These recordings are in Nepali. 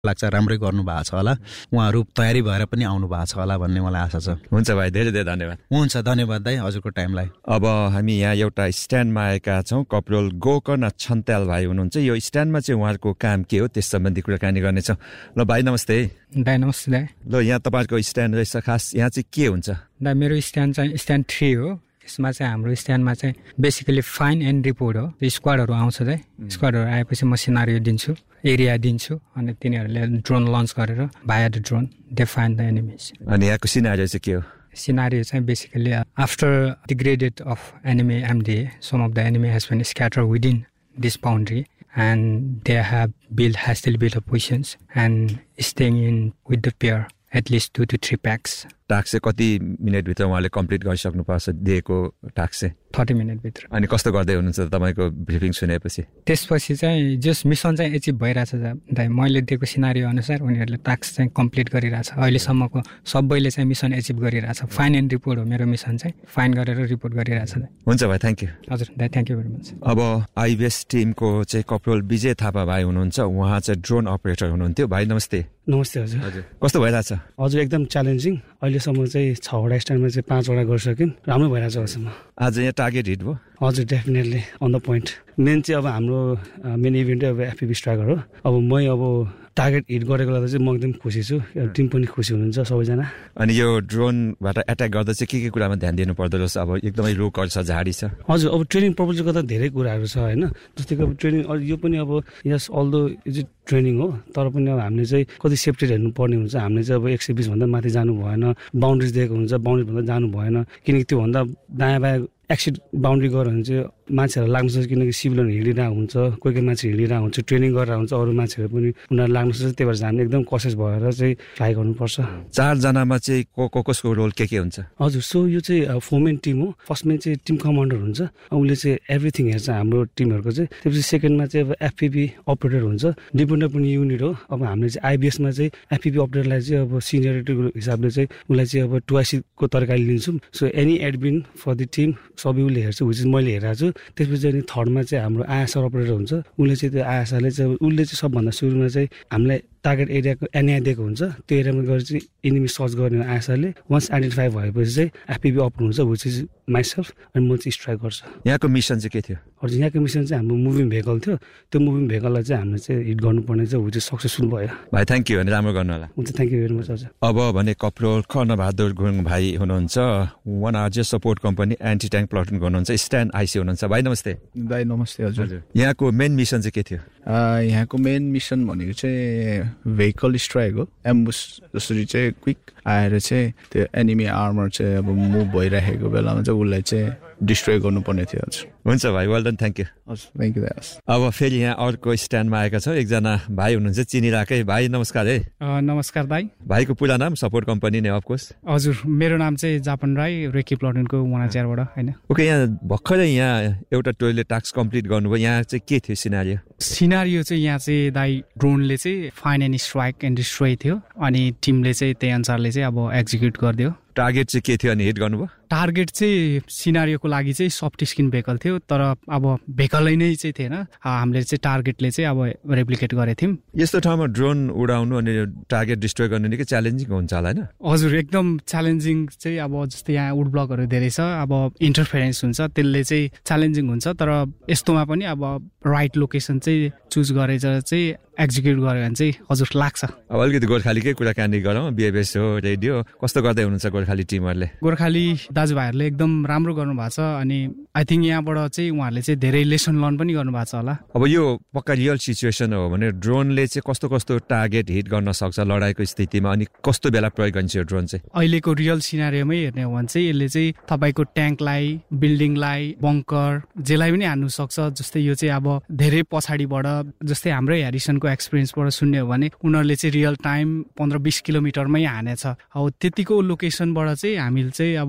लाग्छ राम्रै गर्नु भएको छ होला, उहाँहरू तयारी भएर पनि आउनु भएको छ होला भन्ने मलाई आशा छ। हुन्छ भाइ, धेरै धेरै धन्यवाद। हुन्छ, धन्यवाद दाइ हजुरको टाइमलाई। अब हामी यहाँ एउटा स्ट्यान्डमा आएका छौँ। कपरोल गोकर्ण छन्त्याल भाइ हुनुहुन्छ। यो स्ट्यान्डमा चाहिँ उहाँहरूको काम के हो त्यस सम्बन्धी कुराकानी गर्नेछौँ। ल भाइ नमस्ते। दाइ नमस्ते दाइ। ल यहाँ तपाईँको स्ट्यान्ड रहेछ, खास यहाँ चाहिँ के हुन्छ? दाइ मेरो स्ट्यान्ड चाहिँ स्ट्यान्ड 3 हो। यसमा चाहिँ हाम्रो स्ट्यान्डमा चाहिँ बेसिकली फाइन एन्ड रिपोर्ट हो। स्क्वाडहरू आउँछ दाइ, स्क्वाडहरू आएपछि म सिनारियो दिन्छु, एरिया दिन्छु, अनि तिनीहरूले ड्रोन लन्च गरेर via the drone they find the enemies. अनि यहाँको सिनारियो चाहिँ के हो? Scenario is basically after the graded of enemy MDA, some of the enemy has been scattered within this boundary and they have hastily built up positions and staying in with the pair at least 2 to 3 packs. Task चाहिँ कति मिनेटभित्र उहाँले कम्प्लिट गरिसक्नुपर्छ दिएको टास्क चाहिँ? 30 मिनेटभित्र। अनि कस्तो गर्दै हुनुहुन्छ तपाईँको ब्रिफिङ सुनेपछि? त्यसपछि चाहिँ जस मिसन चाहिँ एचिभ भइरहेछ दाइ, मैले दिएको सिनारियो अनुसार उनीहरूले टास्क चाहिँ कम्प्लिट गरिरहेछ। अहिलेसम्मको सबैले चाहिँ मिसन एचिभ गरिरहेछ। फाइन एन्ड रिपोर्ट हो मेरो मिसन चाहिँ, फाइन गरेर रिपोर्ट गरिरहेछ दाइ। हुन्छ भाइ, थ्याङ्क यू। हजुर दाइ, थ्याङ्क यू भेरी मच। अब आइबिएस टिमको चाहिँ कपरोल विजय थापा भाइ हुनुहुन्छ। उहाँ चाहिँ ड्रोन अपरेटर हुनुहुन्थ्यो। भाइ नमस्ते। नमस्ते हजुर। कस्तो भइरहेछ? हजुर एकदम च्यालेन्जिङ। अहिलेसम्म चाहिँ 6वटा स्ट्यान्डमा चाहिँ 5वटा गरिसक्यौँ। राम्रो भइरहेछ अहिलेसम्म। आज यहाँ टार्गेट हिट भयो? हजुर definitely on the point. Main चाहिँ अब हाम्रो मेन इभेन्टै अब एफपिभी स्ट्राइकर हो। अब मै अब टार्गेट हिट गरेको लागि चाहिँ म एकदम खुसी छु, टिम पनि खुसी हुनुहुन्छ सबैजना। अनि यो ड्रोनबाट एट्याक गर्दा चाहिँ के कुरामा ध्यान दिनु पर्दो रहेछ? अब एकदमै रुखहरू छ, झाडी छ। हजुर, अब ट्रेनिङ पर्पजले गर्दा धेरै कुराहरू छ होइन। जस्तै कि अब ट्रेनिङ यो पनि अब यस अल्दो इज इट ट्रेनिङ हो, तर पनि अब हामीले चाहिँ कति सेफ्टी हेर्नु पर्ने हुन्छ। हामीले चाहिँ अब 120 भन्दा माथि जानु भएन, बााउन्ड्रिज दिएको हुन्छ, बााउन्ड्री भन्दा जानु भएन, किनकि त्योभन्दा दायाँ बायाँ एक्सिड बााउन्ड्री गरेर भने चाहिँ मान्छेहरू लाग्नु सक्छ, किनकि सिभिलियन हिँडिरहेको हुन्छ, कोही कोही मान्छे हिँडिरहेको हुन्छ, ट्रेनिङ गरेर हुन्छ, अरू मान्छेहरू पनि उनीहरू लाग्नु सक्छ। त्यही भएर चाहिँ हामीले एकदम कसिस भएर चाहिँ फ्लाइ गर्नुपर्छ। 4 जनामा चाहिँ कसको रोल के हुन्छ? हजुर, सो यो चाहिँ फोरमेन टिम हो। फर्स्टमा चाहिँ टिम कमान्डर हुन्छ, उसले चाहिँ एभ्रिथिङ हेर्छ हाम्रो टिमहरूको चाहिँ। त्यसपछि सेकेन्डमा चाहिँ अब एफपिभी अपरेटर हुन्छ, डिपेन्डर पनि युनिट हो। अब हामीले चाहिँ आइबिएसमा चाहिँ एफपिभी अपरेटरलाई चाहिँ अब सिनियरिटीको हिसाबले चाहिँ उसलाई चाहिँ अब 2IC को तरकारी लिन्छौँ। So any admin for the team सबै उसले हेर्छ, विच मैले हेरेको छु। त्यसपछि अनि थर्डमा चाहिँ हाम्रो आइएसआर अपरेटर हुन्छ। उसले चाहिँ त्यो आइएसआरले चाहिँ उसले चाहिँ सबभन्दा सुरुमा चाहिँ हामीलाई टार्गेट एरियाको एनआई दिएको हुन्छ, त्यो एरियामा गएर चाहिँ एनिमी सर्च गर्ने आइएसआरले। वन्स आइडेन्टिफाई भएपछि चाहिँ एफपिभी अप्रेटर हुन्छ, विच इज माइसेल्फ, अनि म चाहिँ स्ट्राइक गर्छ। यहाँको मिसन चाहिँ के थियो? हजुर, यहाँको मिसन चाहिँ हाम्रो मुभिङ भेहिकल थियो। त्यो मुभिङ भेहिकललाई चाहिँ हामीले चाहिँ हिट गर्नुपर्ने चाहिँ विच इज सक्सेसफुल भयो। भाइ थ्याङ्क यू, अनि राम्रो गर्नु होला। हुन्छ, थ्याङ्क यू भेरी मच हजुर। अब भने कपरोल कर्णबहादुर गुरुङ भाइ हुनुहुन्छ। One RJ support company anti tank platoon गर्नुहुन्छ, स्ट्यान्ड आइसी हुनुहुन्छ। भाइ नमस्ते। दाइ नमस्ते हजुर। यहाँको मेन मिसन चाहिँ के थियो? यहाँको मेन मिसन भनेको चाहिँ भेहिकल स्ट्राइक हो। एम्बुस जसरी चाहिँ क्विक आएर चाहिँ त्यो एनिमी आर्मर चाहिँ अब मुभ भइरहेको बेलामा चाहिँ उसलाई चाहिँ डिस्ट्रोय गर्नुपर्ने थियो हजुर। हुन्छ भाइ, वेल डन, थ्याङ्क यू। हजुर, थ्याङ्क यू दाइ। अब फेरि यहाँ अर्को स्ट्यान्डमा आएका छौँ। एकजना भाइ हुनुहुन्छ चिनिरहेकै। भाइ नमस्कार है। नमस्कार दाइ। भाइको पुरा नाम? सपोर्ट कम्पनी नै अफकोर्स। हजुर, मेरो नाम चाहिँ जापान राई, रेकी प्लाटुनको 104बाट होइन। ओके, यहाँ भर्खरै यहाँ एउटा टोयलेट टास्क कम्प्लिट गर्नुभयो। यहाँ चाहिँ के थियो सिनारियो? सिनारियो चाहिँ यहाँ चाहिँ दाइ ड्रोनले चाहिँ fine and strike and destroy थियो, अनि टिमले चाहिँ त्यही अनुसारले चाहिँ अब एक्जिक्युट गरिदियो। टार्गेट चाहिँ के थियो अनि हिट गर्नुभयो? टार्गेट चाहिँ सिनारियोको लागि चाहिँ सफ्ट स्किन भेहिकल थियो, तर अब भेहिकलै नै चाहिँ थिएन। हामीले चाहिँ टार्गेटले चाहिँ अब रेप्लिकेट गरेको थियौँ। यस्तो ठाउँमा ड्रोन उडाउनु अनि टार्गेट डिस्ट्रोय गर्नु निकै च्यालेन्जिङ हुन्छ होला होइन? हजुर, एकदम च्यालेन्जिङ चाहिँ अब जस्तै यहाँ वुड ब्लकहरू धेरै छ, अब इन्टरफेरेन्स हुन्छ, त्यसले चाहिँ च्यालेन्जिङ हुन्छ। तर यस्तोमा पनि अब राइट लोकेसन चाहिँ चुज गरेर चाहिँ एक्जिक्युट गर्यो भने चाहिँ हजुर लाग्छ। अब अलिकति गोर्खालीकै कुराकानी गरौँ। बिएबएस हो, रेडियो कस्तो गर्दै हुनुहुन्छ गोर्खाली टिमहरूले? गोर्खाली दाजुभाइहरूले एकदम राम्रो गर्नुभएको छ, अनि आई थिङ्क यहाँबाट चाहिँ उहाँहरूले चाहिँ धेरै लेसन लर्न पनि गर्नुभएको छ होला। अब यो पक्का रियल सिचुएसन हो भने ड्रोनले चाहिँ कस्तो कस्तो टार्गेट हिट गर्न सक्छ लडाइँको स्थितिमा, अनि कस्तो बेला प्रयोग गरिन्छ यो ड्रोन चाहिँ? अहिलेको रियल सिनारियोमै हेर्ने हो भने चाहिँ यसले चाहिँ तपाईँको ट्याङ्कलाई, बिल्डिङलाई, बङ्कर जेलाई पनि हान्नु सक्छ। जस्तै यो चाहिँ अब धेरै पछाडिबाट, जस्तै हाम्रै ह्यारिसनको एक्सपिरियन्सबाट सुन्ने हो भने उनीहरूले चाहिँ रियल टाइम 15-20 किलोमिटरमै हानेछ। अब त्यतिको लोकेसनबाट चाहिँ हामीले चाहिँ अब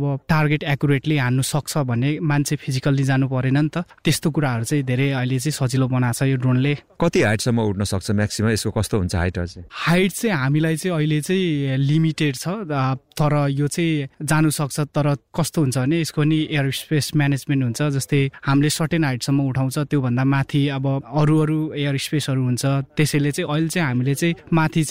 टार्गेट एकुरेटली हान्नु सक्छ भने मान्छे फिजिकल्ली जानु परेन नि त। त्यस्तो कुराहरू चाहिँ धेरै अहिले चाहिँ सजिलो बनाएको छ यो ड्रोनले। कति हाइटसम्म उड्न सक्छ म्याक्सिमम? यसको कस्तो हुन्छ हाइटहरू चाहिँ? हाइट चाहिँ हामीलाई चाहिँ अहिले चाहिँ लिमिटेड छ, तर यो चाहिँ जानु सक्छ। तर कस्तो हुन्छ भने यसको नि एयर स्पेस म्यानेजमेन्ट हुन्छ। जस्तै हामीले सर्टेन हाइटसम्म उठाउँछ, त्योभन्दा माथि अब अरू एयर स्पेसहरू हुन्छ। त्यसैले चाहिँ अहिले चाहिँ हामीले चाहिँ माथि